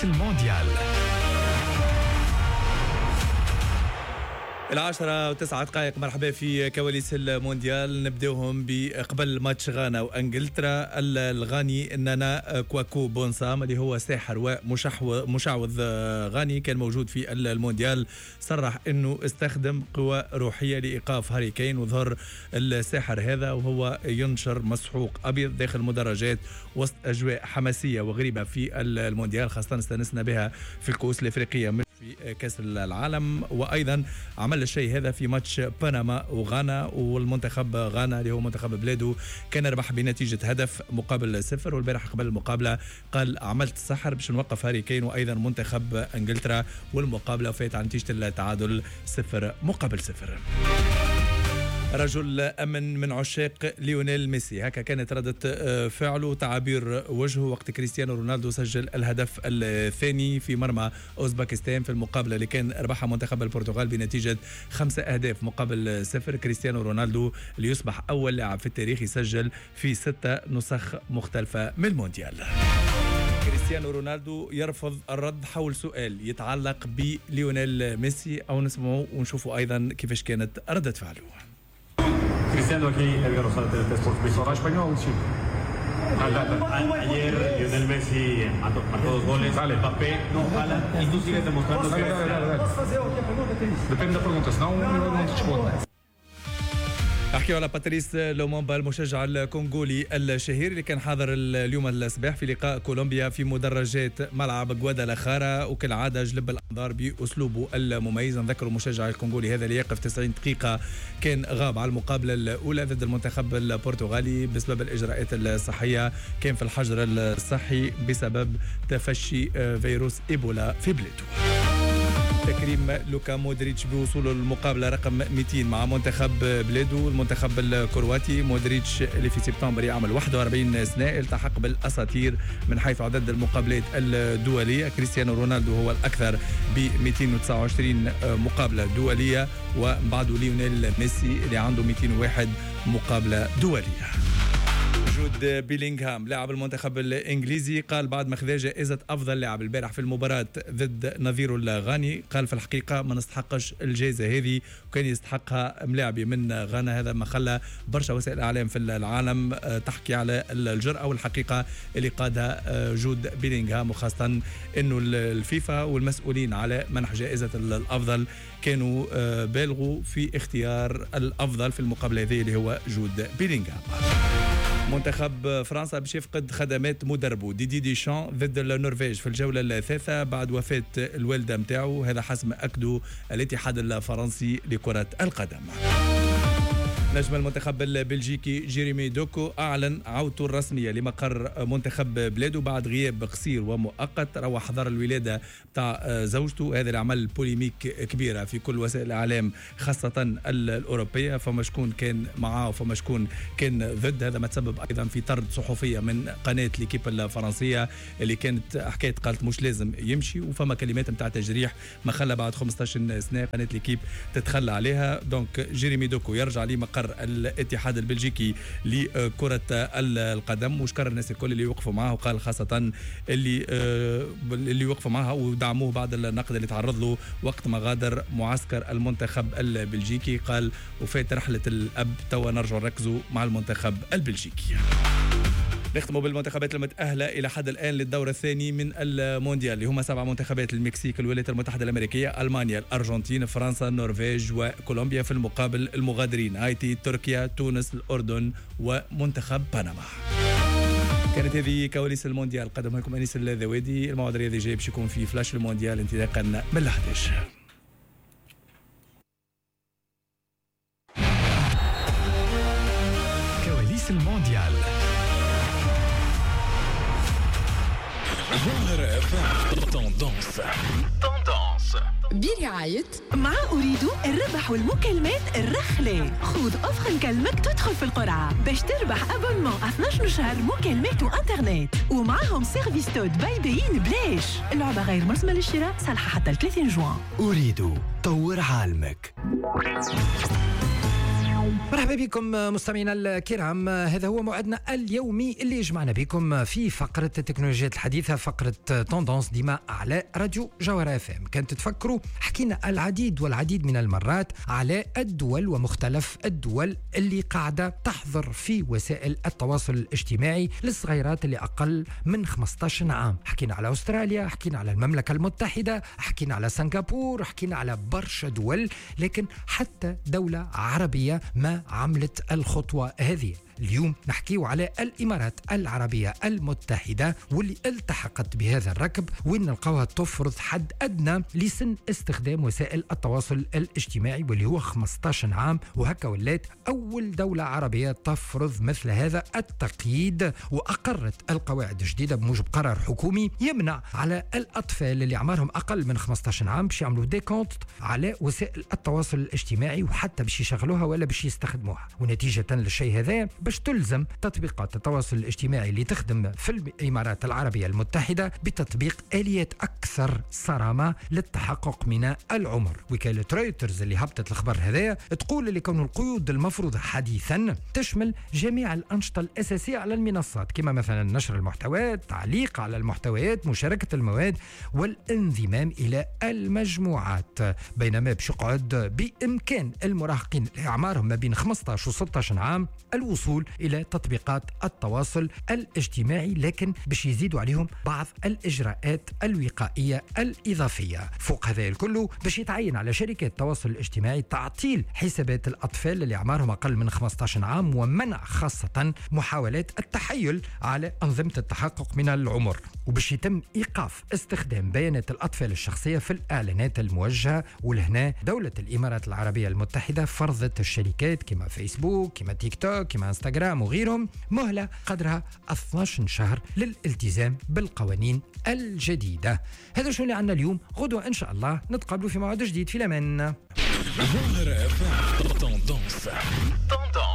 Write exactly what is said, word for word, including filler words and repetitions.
كواليس المونديال. العاشرة وتسعة دقائق. مرحبا في كواليس المونديال. نبداوهم بقبل ماتش غانا وانجلترا. الغاني نانا كواكو بونسام اللي هو ساحر ومشعوذ غاني كان موجود في المونديال، صرح انه استخدم قوى روحيه لايقاف هاري كين، وظهر الساحر هذا وهو ينشر مسحوق ابيض داخل المدرجات وسط اجواء حماسيه وغريبه في المونديال، خاصه استانسنا بها في الكؤوس الافريقيه مش في كاس العالم. وايضا عمل الشيء هذا في ماتش بنما وغانا، والمنتخب غانا اللي هو منتخب بلاده كان ربح بنتيجه هدف مقابل صفر. والبارح قبل المقابله قال عملت السحر باش نوقف هاري كين. وايضا منتخب انجلترا والمقابله وفات على نتيجه التعادل صفر مقابل صفر. رجل أمن من عشاق ليونيل ميسي، هكا كانت ردة فعله تعابير وجهه وقت كريستيانو رونالدو سجل الهدف الثاني في مرمى أوزباكستان في المقابلة اللي كان ربحها منتخب البرتغال بنتيجة خمسة أهداف مقابل صفر. كريستيانو رونالدو اللي يصبح أول لاعب في التاريخ يسجل في ستة نسخ مختلفة من المونديال. كريستيانو رونالدو يرفض الرد حول سؤال يتعلق بليونيل ميسي، أو نسمعه ونشوفوا أيضا كيفاش كانت ردة فعله. Cristiano, aquí Edgar Rosales de Telesport México. ¿Habla español? Sí. Ayer Lionel Messi marcó dos goles. Vale. Mbappé no jala y tú sigues demostrando que... Dale, dale, dale. Depende da pergunta, senão eu não te respondo. احكي على باتريس لومومبا المشجع الكونغولي الشهير اللي كان حاضر اليوم الصباح في لقاء كولومبيا في مدرجات ملعب غوادالاخارا، وكالعاده جلب الانظار باسلوبه المميز. نذكر المشجع الكونغولي هذا اللي يقف تسعين دقيقه كان غاب على المقابله الاولى ضد المنتخب البرتغالي بسبب الاجراءات الصحيه، كان في الحجر الصحي بسبب تفشي فيروس ايبولا في بلاده. تكريم لوكا مودريتش بوصوله للمقابله رقم مئتين مع منتخب بلاده المنتخب الكرواتي. مودريتش اللي في سبتمبر يعمل واحد وأربعين سنه التحق بالاساطير من حيث عدد المقابلات الدوليه. كريستيانو رونالدو هو الاكثر ب مئتين وتسعة وعشرين مقابله دوليه، وبعده ليونيل ميسي اللي عنده مئتين وواحد مقابله دوليه. جود بيلينغهام لاعب المنتخب الانجليزي قال بعد ما خذا جائزه افضل لاعب البارح في المباراه ضد نظيره الغاني، قال في الحقيقه ما نستحقش الجائزه هذه وكان يستحقها ملاعبي من غانا. هذا ما خلى برشا وسائل الاعلام في العالم تحكي على الجرأه والحقيقه اللي قادها جود بيلينغهام، وخاصه انه الفيفا والمسؤولين على منح جائزه الافضل كانوا بالغوا في اختيار الافضل في المقابله هذه اللي هو جود بيلينغهام. منتخب فرنسا باش يفقد خدمات مدربه ديدي ديشان ضد النرويج في الجولة الثالثة بعد وفاة الوالدة متاعه، هذا حسب أكده الاتحاد الفرنسي لكرة القدم. نجم المنتخب البلجيكي جيريمي دوكو أعلن عودته الرسمية لمقر منتخب بلاده بعد غياب قصير ومؤقت. روح حضر الولادة بتاع زوجته، هذا اللي عمل بوليميك كبيرة في كل وسائل الإعلام خاصة الأوروبية، فما شكون كان معاه وفما شكون كان ضد. هذا ما تسبب أيضا في طرد صحفية من قناة ليكيب الفرنسية اللي كانت حكاية قالت مش لازم يمشي، وفما كلمات متاع تجريح ما خلى بعد خمسة عشر سنة قناة ليكيب تتخلى عليها. دونك جيريمي دوكو يرجع لمقر الاتحاد البلجيكي لكرة القدم، وشكر الناس الكل اللي يوقفوا معه، وقال خاصة اللي اللي يوقفوا معه ودعموه بعد النقد اللي تعرض له وقت ما غادر معسكر المنتخب البلجيكي. قال وفات رحلة الأب توا نرجع نركزوا مع المنتخب البلجيكي. نختموا بالمنتخبات المتأهلة إلى حد الآن للدور الثاني من المونديال اللي هم سبع منتخبات: المكسيك، الولايات المتحدة الأمريكية، ألمانيا، الأرجنتين، فرنسا، النرويج وكولومبيا. في المقابل المغادرين هايتي، تركيا، تونس، الأردن ومنتخب بنما. كانت هذه كواليس المونديال قدمها لكم أنيس الذوادي. الموعد الرياضي جاي باش يكون في فلاش المونديال انطلاقا من الأحد عشر. كواليس المونديال. جوهرة اف ام توندونس توندونس برعاية مع أريد الربح والمكالمات الرخلة. خذ أفخم كلمك تدخل في القرعة باش تربح أبونمون اثني عشر شهر مكالمات وإنترنت، ومعهم سيرفيس تود بايبين بلاش. اللعبة غير مرسمة للشراء، صالحة حتى ثلاثين جوان. أريد طور عالمك. مرحبا بكم مستمعينا الكرام، هذا هو موعدنا اليومي اللي يجمعنا بكم في فقرة التكنولوجيات الحديثة، فقرة توندونس ديما على راديو جوهرة اف ام. كنت تفكروا حكينا العديد والعديد من المرات على الدول ومختلف الدول اللي قاعدة تحظر في وسائل التواصل الاجتماعي للصغيرات اللي أقل من خمسة عشر عام. حكينا على أستراليا، حكينا على المملكة المتحدة، حكينا على سنغافورة، حكينا على برشا دول، لكن حتى دولة عربية ما عملت الخطوة هذه. اليوم نحكيو على الإمارات العربية المتحدة واللي التحقت بهذا الركب، وين نلقاوها تفرض حد أدنى لسن استخدام وسائل التواصل الاجتماعي واللي هو خمسة عشر عام، وهكا ولات أول دولة عربية تفرض مثل هذا التقييد. وأقرت القواعد الجديدة بموجب قرار حكومي يمنع على الأطفال اللي أعمارهم أقل من خمسة عشر عام باش يعملوا ديكونت على وسائل التواصل الاجتماعي وحتى باش يشغلوها ولا باش يستخدموها. ونتيجة للشيء هذا باش تلزم تطبيقات التواصل الاجتماعي اللي تخدم في الإمارات العربية المتحدة بتطبيق آليات أكثر صرامة للتحقق من العمر. وكالة رويترز اللي هبطت الخبر هذا تقول اللي كون القيود المفروضة حديثا تشمل جميع الأنشطة الأساسية على المنصات، كما مثلا نشر المحتويات، تعليق على المحتويات، مشاركة المواد، والانضمام إلى المجموعات. بينما باش يقعد بإمكان المراهقين اللي أعمارهم ما بين خمسة عشر و ستة عشر عام الوصول إلى تطبيقات التواصل الاجتماعي، لكن باش يزيدوا عليهم بعض الإجراءات الوقائية الإضافية. فوق هذا الكل باش يتعين على شركات التواصل الاجتماعي تعطيل حسابات الأطفال اللي أعمارهم أقل من خمسة عشر عام، ومنع خاصة محاولات التحيل على أنظمة التحقق من العمر. وباش يتم إيقاف استخدام بيانات الأطفال الشخصية في الإعلانات الموجهة. ولهنا دولة الإمارات العربية المتحدة فرضت الشركات كما فيسبوك، كما تيك توك، كما انستغرام وغيرهم مهلة قدرها اثني عشر شهر للالتزام بالقوانين الجديدة. هذا شو اللي عنا اليوم. غدوة إن شاء الله نتقابلوا في موعد جديد. في الأمان.